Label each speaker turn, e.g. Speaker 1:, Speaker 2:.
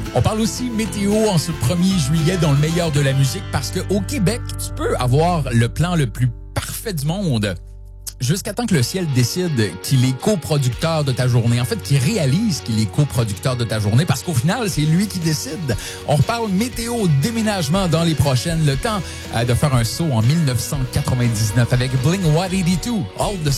Speaker 1: On parle aussi météo en ce 1er juillet dans le meilleur de la musique parce qu'au Québec, tu peux avoir le plan le plus parfait du monde jusqu'à temps que le ciel décide qu'il est coproducteur de ta journée. En fait, qu'il réalise qu'il est coproducteur de ta journée parce qu'au final, c'est lui qui décide. On reparle météo, déménagement dans les prochaines. Le temps de faire un saut en 1999 avec Blink-182, All the